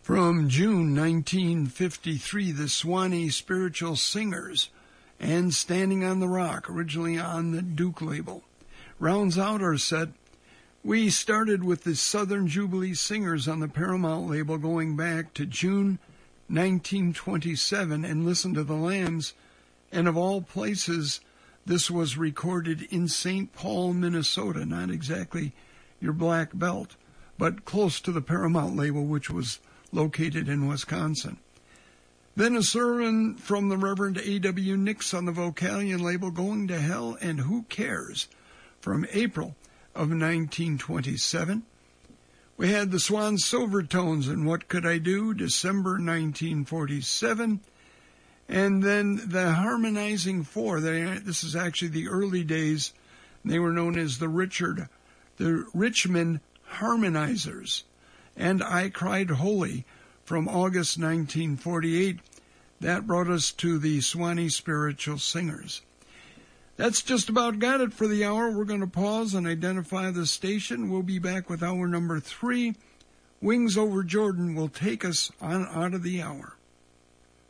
From June 1953, the Swanee Spiritual Singers and Standing on the Rock, originally on the Duke label, rounds out our set. We started with the Southern Jubilee Singers on the Paramount label going back to June 1927 and Listen to the Lambs. And of all places, this was recorded in St. Paul, Minnesota, not exactly your Black Belt, but close to the Paramount label, which was located in Wisconsin. Then a sermon from the Reverend A.W. Nix on the Vocalion label, Going to Hell and Who Cares, from April of 1927. We had the Swan Silvertones and What Could I Do, December 1947. And then the Harmonizing Four. This is actually the early days. They were known as the Richmond Harmonizers. And I Cried Holy from August 1948. That brought us to the Swanee Spiritual Singers. That's just about got it for the hour. We're going to pause and identify the station. We'll be back with hour number 3. Wings Over Jordan will take us on out of the hour.